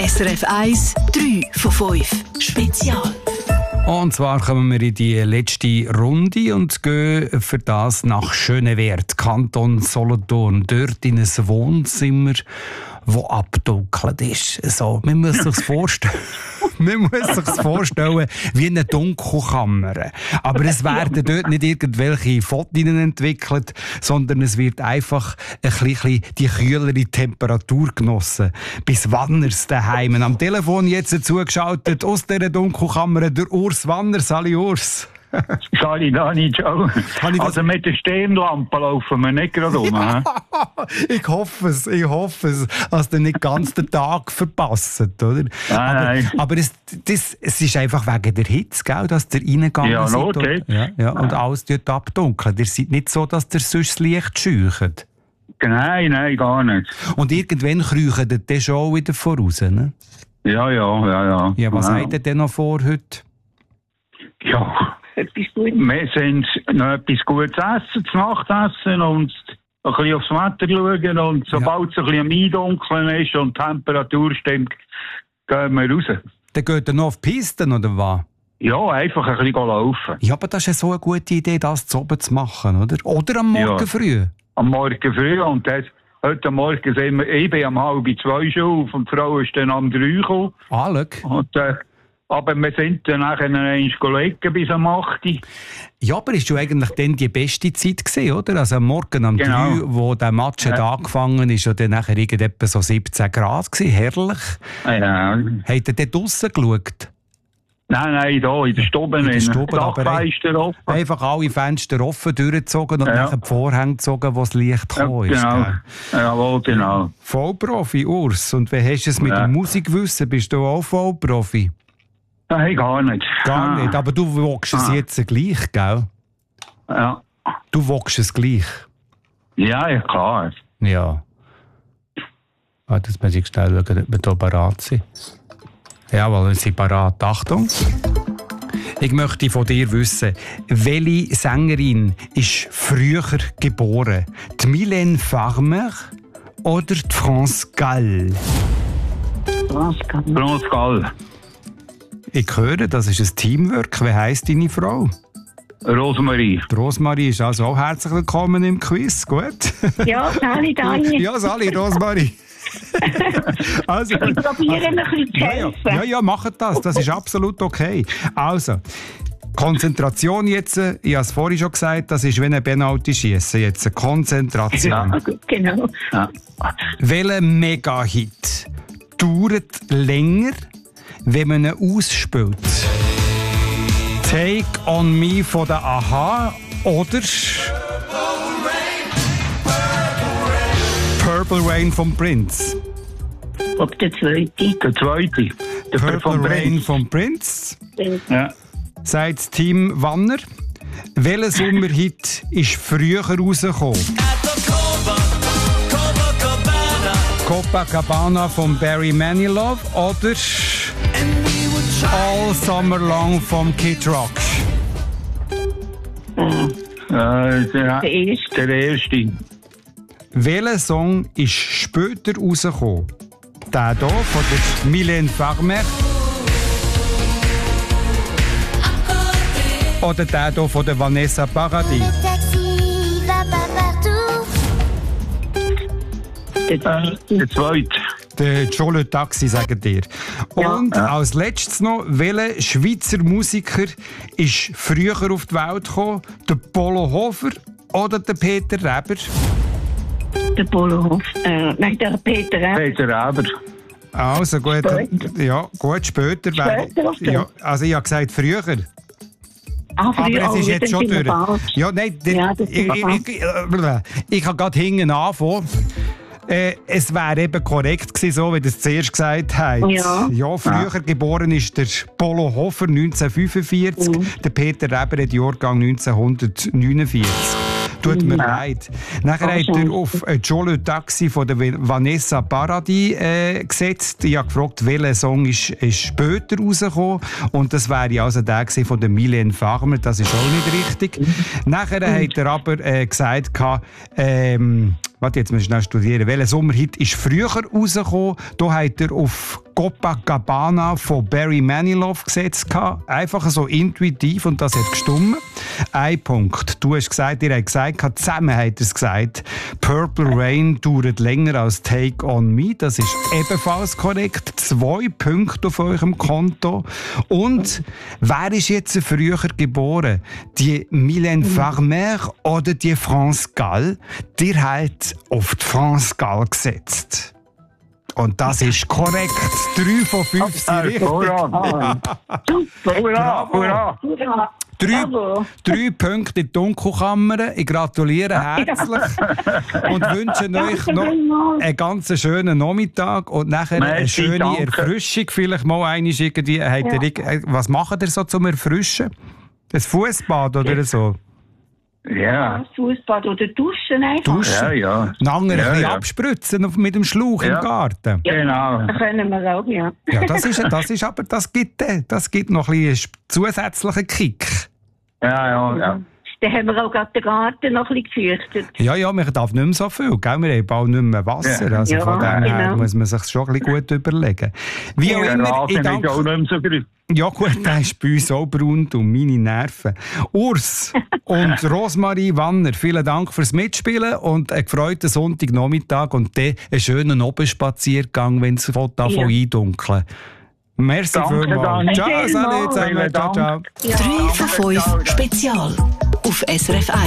SRF 1, 3 von 5. Spezial. Und zwar kommen wir in die letzte Runde und gehen für das nach Schönewert, Kanton Solothurn. Dort in ein Wohnzimmer, das abgedunkelt ist. So, man muss sich's vorstellen. Man muss sich's vorstellen wie eine Dunkelkammer. Aber es werden dort nicht irgendwelche Fotos entwickelt, sondern es wird einfach ein bisschen die kühlere Temperatur genossen. Bis Wanners daheim. Am Telefon jetzt zugeschaltet aus dieser Dunkelkammer der Urs Wanner. Sali Urs. Sali, Dani, ciao. Also mit der Stirnlampe laufen wir nicht gerade um. Ich hoffe es, dass ihr nicht ganz den Tag verpasst, oder? Nein. Aber es ist einfach wegen der Hitze, gell, dass ihr reingegangen seid. Ja, und alles dort abdunkelt. Ihr seid nicht so, dass ihr sonst das Licht scheucht. Nein, gar nicht. Und irgendwann kriechen ihr dann schon wieder voraus, ne? Ja. Ja, was habt ihr denn noch vor heute? Ja, wir sind noch etwas Gutes essen, zu Nacht essen und ein bisschen aufs Wetter schauen. Und sobald es ein bisschen am Eindunkeln ist und die Temperatur stimmt, gehen wir raus. Dann geht ihr noch auf die Pisten, oder was? Ja, einfach ein bisschen laufen. Ja, aber das ist ja so eine gute Idee, das zu oben zu machen, oder? Oder am Morgen früh? Am Morgen früh. Und heute Morgen sind wir, ich bin um 1:30 schon auf und die Frau ist dann um 3 gekommen. Und, aber wir sind dann nachher Kollegen bis am 8. Ja, aber ist schon eigentlich dann die beste Zeit gewesen, oder? Also am Morgen um 3, wo der Match angefangen ist, und dann nachher etwa so 17 Grad gewesen. Herrlich. Ja. Habt ihr dort draussen geschaut? Nein, da in der Stube. Dachfenster offen. Einfach alle Fenster offen durchgezogen und nachher die Vorhänge gezogen, wo das Licht gekommen ist. Genau. Jawohl, genau. Vollprofi, Urs. Und wie hast du es mit dem Musikwissen? Bist du auch Vollprofi? Nein, gar nicht. Gar nicht, aber du wogst es jetzt gleich, gell? Ja. Du wogst es gleich? Ja, klar. Ja. Das muss ich schnell schauen, ob wir hier parat sind. Jawohl, wir sind parat. Achtung! Ich möchte von dir wissen, welche Sängerin ist früher geboren? Die Mylène Farmer oder die France Gall? France Gall. Ich höre, das ist ein Teamwork. Wie heisst deine Frau? Rosmarie. Die Rosmarie ist also auch herzlich willkommen im Quiz. Gut? Ja, Sali, Dani. Ja, Sali, Rosmarie. Also, ich probiere ein bisschen zu helfen. Ja, macht das. Das ist absolut okay. Also, Konzentration jetzt. Ich habe es vorhin schon gesagt, das ist wie ein Penalty-Schiessen. Jetzt Konzentration. Ja, genau. Ja. Welcher Mega-Hit dauert länger, wenn man ihn ausspielt? Take on Me von der Aha oder Purple Rain vom Prince? Ob der zweite? Der zweite. Der Purple Rain vom Prince. Ja. Sagt das Team Wanner. Welcher Sommerhit ist früher rausgekommen? Copacabana von Barry Manilow oder All Summer Long vom Kid Rock? Der erste. Welcher Song ist später rausgekommen? Der hier von der Mylène Farmer oder der hier von der Vanessa Paradis? Der zweite. Der Joe Le Taxi, sagen dir. Und als letztes noch, welcher Schweizer Musiker ist früher auf die Welt gekommen? Der Polo Hofer oder der Peter Reber? Der Polo Hofer. Nein, der Peter Reber. Peter Reber. Also gut. Später. Ja, gut, später. Ja, also ich habe gesagt früher. Aber es ist jetzt schon durch. Ja, nein, ich kann gerade hinten anfangen. Es wäre eben korrekt gewesen, so wie das zuerst gesagt hat. Ja, früher geboren ist der Polo Hofer 1945, der Peter Reber hat Jahrgang 1949. Tut mir leid. Nachher hat er auf Joe Le Taxi von der Vanessa Paradis gesetzt. Ich habe gefragt, welcher Song ist später rausgekommen. Und das wäre also der von der Mylène Farmer. Das ist auch nicht richtig. Nachher hat er aber gesagt, warte, jetzt muss ich schnell studieren. Welcher Sommerhit ist früher rausgekommen? Da hat er auf Copacabana von Barry Manilow gesetzt gehabt. Einfach so intuitiv und das hat gestimmt. Ein Punkt. Du hast gesagt, ihr habt gesagt, zusammen habt ihr es gesagt, Purple Rain dauert länger als Take On Me. Das ist ebenfalls korrekt. 2 Punkte auf eurem Konto. Und wer ist jetzt früher geboren? Die Mylène Farmer oder die France Gall? Die hat auf die France Gall gesetzt. Und das ist korrekt. 3 von 5 sind richtig. Hurra! Hurra! Hurra! 3 Punkte in die Dunkelkammer. Ich gratuliere herzlich und wünsche euch noch einen ganz schönen Nachmittag und nachher eine schöne Erfrischung. Vielleicht mal einmal irgendwie. Was macht ihr so zum Erfrischen? Ein Fußbad oder so? Ja. Fußbad oder Duschen einfach. Duschen? Ja. Nachher ein bisschen abspritzen mit dem Schlauch im Garten. Genau. Das können wir auch, ja. Ja, das gibt noch ein bisschen zusätzlichen Kick. Ja. Dann haben wir auch gerade den Garten noch ein bisschen gefürchtet. Ja, man darf nicht mehr so viel, gell? Wir haben bald nicht mehr Wasser. Ja. Also von dem her Genau. muss man sich schon ein bisschen gut überlegen. Wie auch immer, ich danke... auch nicht mehr so grün. Ja gut, der ist bei uns auch braun und meine Nerven. Urs und Rosmarie Wanner, vielen Dank fürs Mitspielen und einen gefreuten Sonntagnachmittag und dann einen schönen Obenspaziergang, wenn es eindunkeln. Merci Danke, vielmals. Dani. Ciao, salut zusammen. Vielen Ciao, ciao. Dank. 3 von 5 Spezial auf SRF 1.